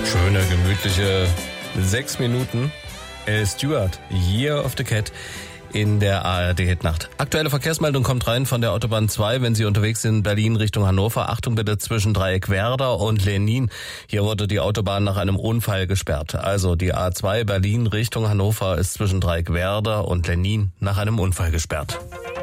Schöne, gemütliche 6 Minuten. Al Stewart, Year of the Cat in der ARD-Hitnacht. Aktuelle Verkehrsmeldung kommt rein von der Autobahn 2, wenn Sie unterwegs sind, Berlin Richtung Hannover. Achtung bitte zwischen Dreieck Werder und Lenin. Hier wurde die Autobahn nach einem Unfall gesperrt. Also die A2 Berlin Richtung Hannover ist zwischen Dreieck Werder und Lenin nach einem Unfall gesperrt.